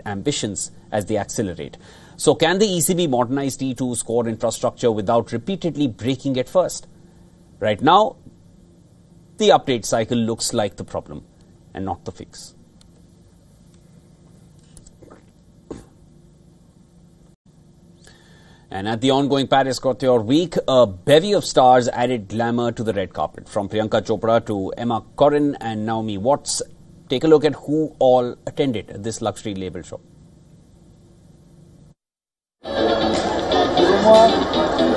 ambitions as they accelerate. So can the ECB modernize T2's core infrastructure without repeatedly breaking it first? Right now, the update cycle looks like the problem and not the fix. And at the ongoing Paris Couture Week, a bevy of stars added glamour to the red carpet. From Priyanka Chopra to Emma Corrin and Naomi Watts. Take a look at who all attended this luxury label show.